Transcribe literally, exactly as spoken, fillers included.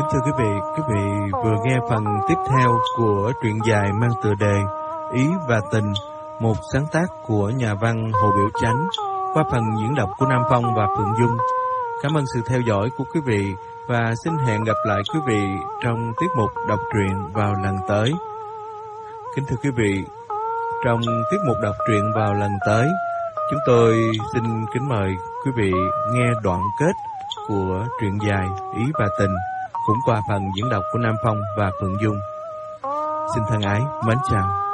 Kính thưa quý vị, quý vị vừa nghe phần tiếp theo của truyện dài mang tựa đề Ý và Tình, một sáng tác của nhà văn Hồ Biểu Chánh, qua phần diễn đọc của Nam Phong và Phượng Dung. Cảm ơn sự theo dõi của quý vị và xin hẹn gặp lại quý vị trong tiết mục đọc truyện vào lần tới. Kính thưa quý vị, trong tiết mục đọc truyện vào lần tới, chúng tôi xin kính mời quý vị nghe đoạn kết của truyện dài Ý và Tình, cũng qua phần diễn đọc của Nam Phong và Phượng Dung. Xin thân ái, mến chào.